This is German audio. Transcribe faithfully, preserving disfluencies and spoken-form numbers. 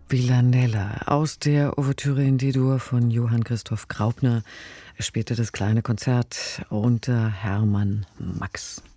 Villanella aus der Ouvertüre in D-Dur von Johann Christoph Graupner. Er spielte das kleine Konzert unter Hermann Max.